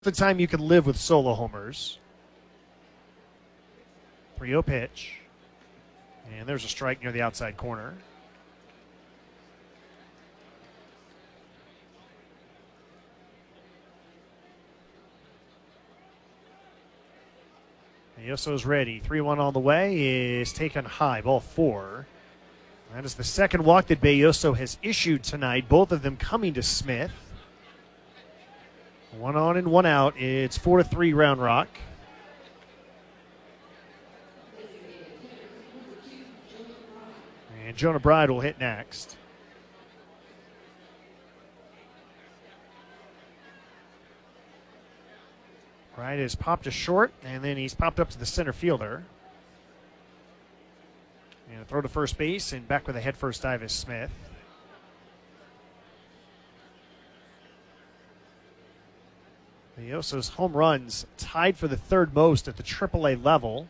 The time you can live with solo homers. 3-0 pitch. And there's a strike near the outside corner. Belloso's ready. 3-1 on the way is taken high. Ball 4. That is the second walk that Belloso has issued tonight. Both of them coming to Smith. 1 on and 1 out. It's 4-3 Round Rock. And Jonah Bride will hit next. Bride has popped to short, and then he's popped up to the center fielder. And a throw to first base, and back with a head-first dive is Smith. Belloso's home runs tied for the third most at the AAA level.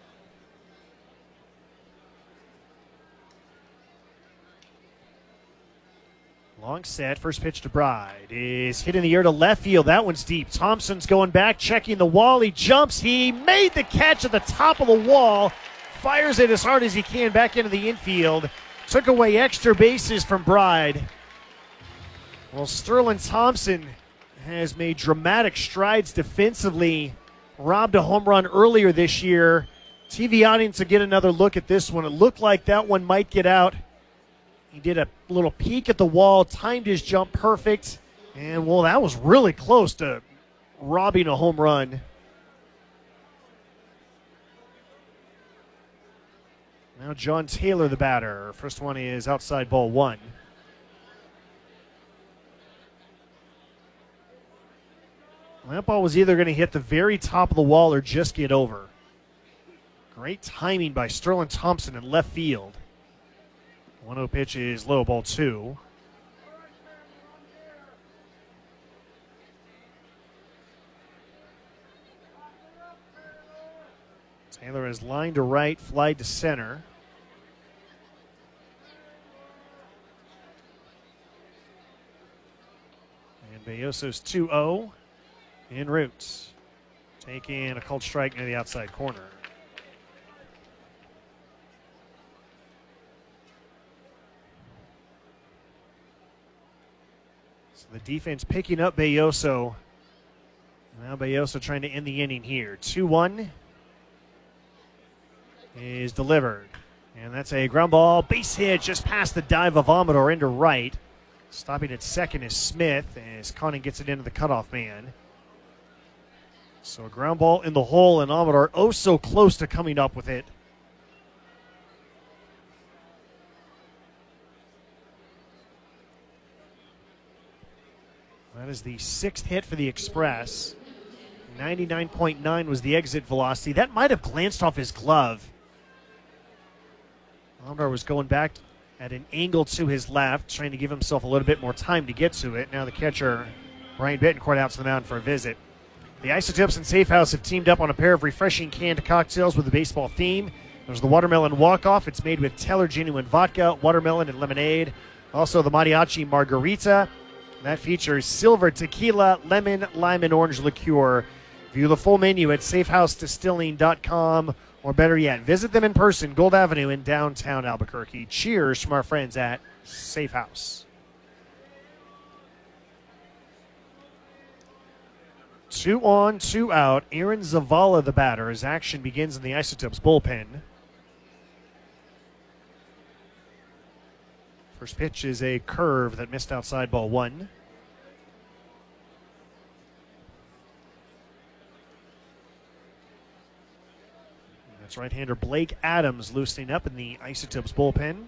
Long set, first pitch to Bride is hit in the air to left field. That one's deep. Thompson's going back, checking the wall. He jumps. He made the catch at the top of the wall. Fires it as hard as he can back into the infield. Took away extra bases from Bride. Well, Sterling Thompson has made dramatic strides defensively. Robbed a home run earlier this year. TV audience will get another look at this one. It looked like that one might get out. He did a little peek at the wall, timed his jump perfect, and, well, that was really close to robbing a home run. Now John Taylor, the batter. First one is outside, ball 1. That ball was either going to hit the very top of the wall or just get over. Great timing by Sterling Thompson in left field. 1-0 pitch is low, ball 2. Taylor is lined to right, fly to center. And Belloso's 2-0 in route. Taking a called strike near the outside corner. So the defense picking up Belloso. Now Belloso trying to end the inning here. 2-1 is delivered. And that's a ground ball. Base hit just past the dive of Amador into right. Stopping at second is Smith as Conning gets it into the cutoff man. So a ground ball in the hole, and Amador oh so close to coming up with it. That is the 6th hit for the Express. 99.9 was the exit velocity. That might have glanced off his glove. Amador was going back at an angle to his left, trying to give himself a little bit more time to get to it. Now the catcher, Brian Bettencourt, out to the mound for a visit. The Isotopes and Safe House have teamed up on a pair of refreshing canned cocktails with a baseball theme. There's the Watermelon Walk-Off. It's made with Teller Genuine Vodka, watermelon, and lemonade. Also the Mariachi Margarita. That features silver tequila, lemon, lime, and orange liqueur. View the full menu at safehousedistilling.com, or better yet, visit them in person, Gold Avenue in downtown Albuquerque. Cheers from our friends at Safe House. 2 on, 2 out. Aaron Zavala, the batter, as action begins in the Isotopes bullpen. First pitch is a curve that missed outside, ball 1. That's right-hander Blake Adams loosening up in the Isotopes bullpen.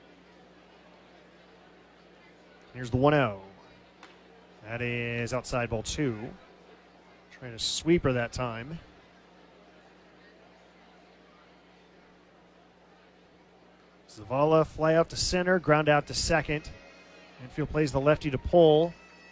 Here's the 1-0. That is outside, ball 2. Trying to sweeper that time. Zavala fly out to center, ground out to second. Infield plays the lefty to pull.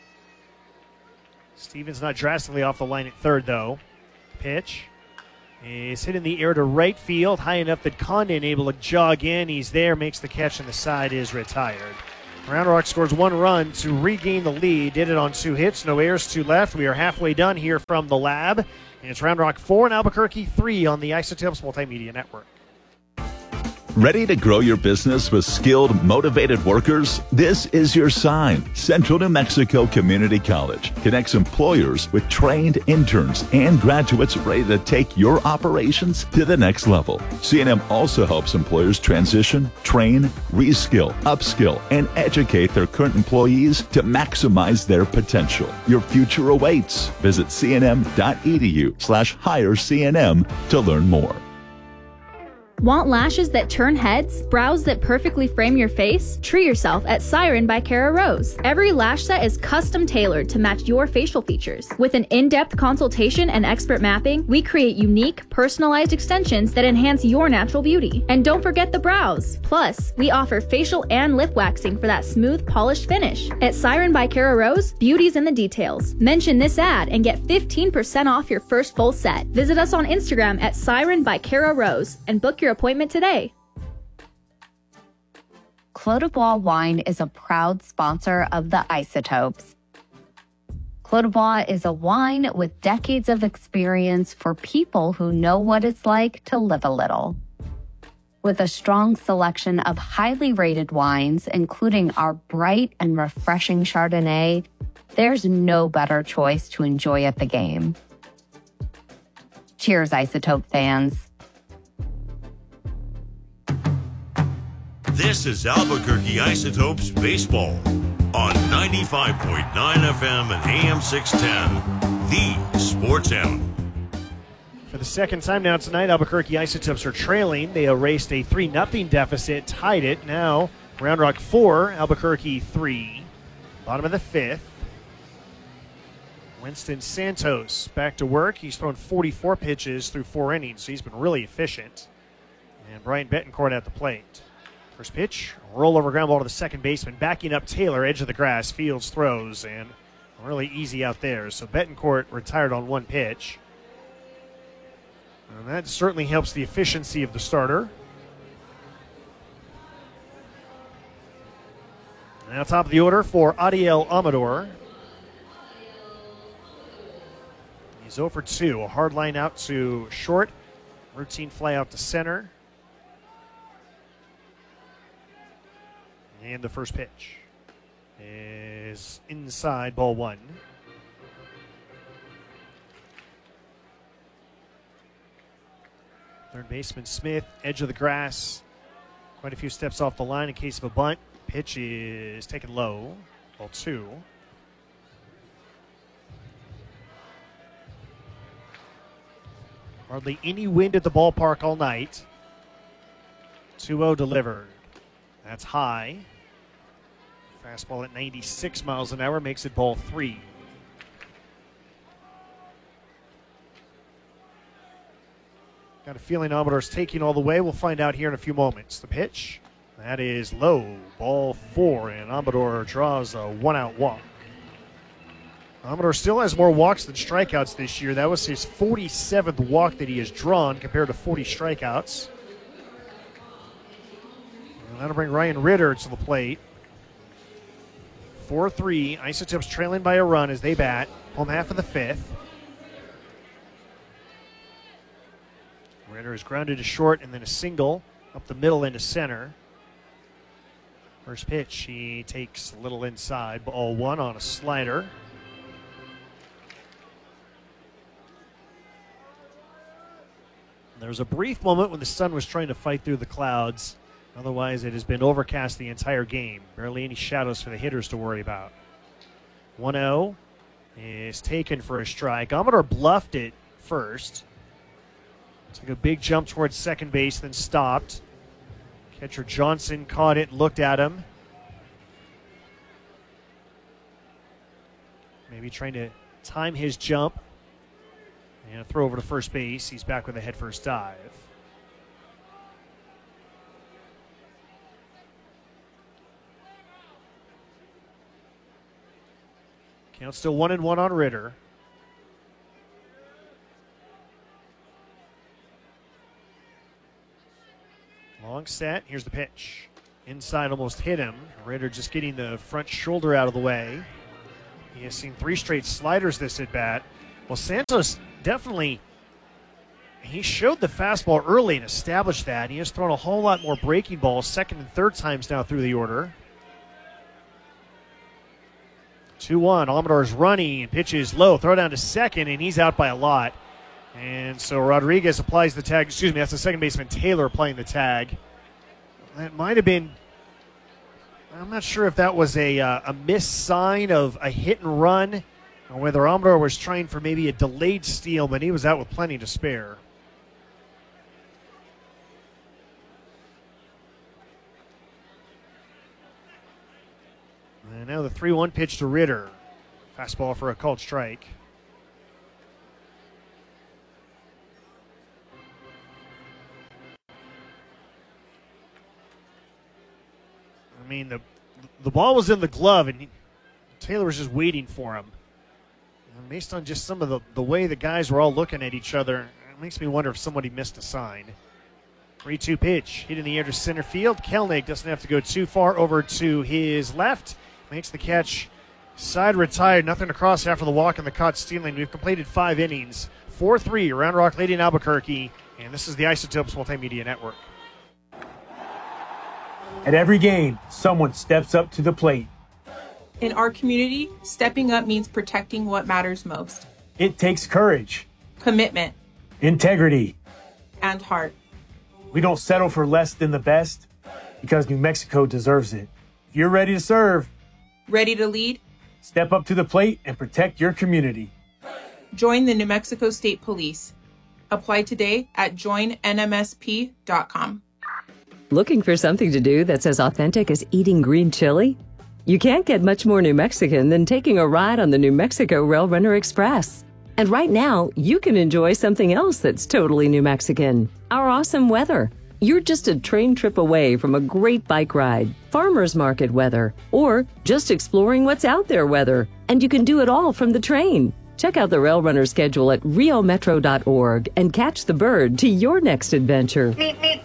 Stevens not drastically off the line at third, though. Pitch is hit in the air to right field, high enough that Condon able to jog in. He's there, makes the catch, and the side is retired. Round Rock scores 1 run to regain the lead. Did it on 2 hits, no errors, 2 left. We are halfway done here from the lab. And it's Round Rock 4 and Albuquerque 3 on the Isotopes Multimedia Network. Ready to grow your business with skilled, motivated workers? This is your sign. Central New Mexico Community College connects employers with trained interns and graduates ready to take your operations to the next level. C&M also helps employers transition, train, reskill, upskill, and educate their current employees to maximize their potential. Your future awaits. Visit cnm.edu/hire CNM to learn more. Want lashes that turn heads? Brows that perfectly frame your face? Treat yourself at Siren by Cara Rose. Every lash set is custom tailored to match your facial features. With an in-depth consultation and expert mapping, we create unique, personalized extensions that enhance your natural beauty. And don't forget the brows. Plus, we offer facial and lip waxing for that smooth, polished finish. At Siren by Cara Rose, beauty's in the details. Mention this ad and get 15% off your first full set. Visit us on Instagram at Siren by Cara Rose and book your appointment today. Clos du Bois Wine is a proud sponsor of the Isotopes. Clos du Bois is a wine with decades of experience for people who know what it's like to live a little. With a strong selection of highly rated wines, including our bright and refreshing Chardonnay, there's no better choice to enjoy at the game. Cheers, Isotope fans. This is Albuquerque Isotopes Baseball on 95.9 FM and AM 610, the Sports Animal. For the second time now tonight, Albuquerque Isotopes are trailing. They erased a 3-0 deficit, tied it. Now, Round Rock 4, Albuquerque 3. Bottom of the 5th. Winston Santos back to work. He's thrown 44 pitches through 4 innings, so he's been really efficient. And Brian Betancourt at the plate. First pitch, rollover ground ball to the second baseman, backing up Taylor, edge of the grass, Fields throws, and really easy out there. So Betancourt retired on 1 pitch. And that certainly helps the efficiency of the starter. Now top of the order for Adiel Amador. He's 0 for 2, a hard line out to short, routine fly out to center. And the first pitch is inside, ball 1. Third baseman Smith, edge of the grass. Quite a few steps off the line in case of a bunt. Pitch is taken low, ball 2. Hardly any wind at the ballpark all night. 2-0 delivered. That's high. Fastball at 96 miles an hour makes it ball 3. Got a feeling Amador's taking all the way. We'll find out here in a few moments. The pitch, that is low, ball 4, and Amador draws a 1-out walk. Amador still has more walks than strikeouts this year. That was his 47th walk that he has drawn compared to 40 strikeouts. And that'll bring Ryan Ritter to the plate. 4-3, Isotopes trailing by a run as they bat. Home half of the 5th. Ritter is grounded to short and then a single up the middle into center. First pitch, he takes a little inside. Ball 1 on a slider. There was a brief moment when the sun was trying to fight through the clouds. Otherwise, it has been overcast the entire game. Barely any shadows for the hitters to worry about. 1-0 is taken for a strike. Amador bluffed it first. Took a big jump towards second base, then stopped. Catcher Johnson caught it, looked at him. Maybe trying to time his jump. And a throw over to first base. He's back with a head-first dive. Count still 1-1 on Ritter. Long set. Here's the pitch. Inside almost hit him. Ritter just getting the front shoulder out of the way. He has seen 3 straight sliders this at bat. Well, Santos definitely, he showed the fastball early and established that. He has thrown a whole lot more breaking balls, second and third times now through the order. 2-1. Almodar's running and pitches low. Throw down to second, and he's out by a lot. And so Rodriguez applies the tag. Excuse me, that's the second baseman Taylor applying the tag. That might have been, I'm not sure if that was a missed sign of a hit and run or whether Almodar was trying for maybe a delayed steal, but he was out with plenty to spare. And now the 3-1 pitch to Ritter. Fastball for a called strike. I mean, the ball was in the glove, and Taylor was just waiting for him. And based on just some of the way the guys were all looking at each other, it makes me wonder if somebody missed a sign. 3-2 pitch, hit in the air to center field. Kelnick doesn't have to go too far over to his left. Makes the catch, side retired, nothing to cross after the walk and the caught stealing. We've completed 5 innings, 4-3, Round Rock Lady in Albuquerque, and this is the Isotopes Multimedia Network. At every game, someone steps up to the plate. In our community, stepping up means protecting what matters most. It takes courage, Commitment, integrity. and heart. We don't settle for less than the best because New Mexico deserves it. If you're ready to serve, Ready to lead? step up to the plate and protect your community. Join the New Mexico State Police. Apply today at joinnmsp.com. Looking for something to do that's as authentic as eating green chili? You can't get much more New Mexican than taking a ride on the New Mexico Rail Runner Express. And right now, you can enjoy something else that's totally New Mexican: our awesome weather. You're just a train trip away from a great bike ride, farmers market weather, or just exploring what's out there weather. And you can do it all from the train. Check out the Rail Runner schedule at riometro.org and catch the bird to your next adventure. Meet, meet.